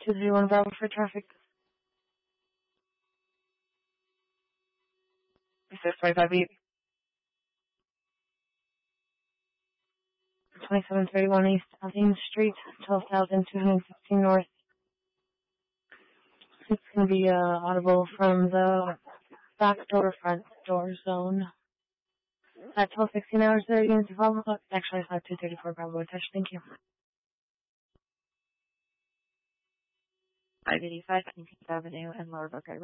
231 Bravo for traffic. 625 2731 East Aldean Street, 12,215 North. It's going to be audible from the back door, front door zone. At 12:16 hours, 30 minutes to follow up. Actually, it's not 234 Bravo Touch. Thank you. 585 19th Avenue and Lower Buckeye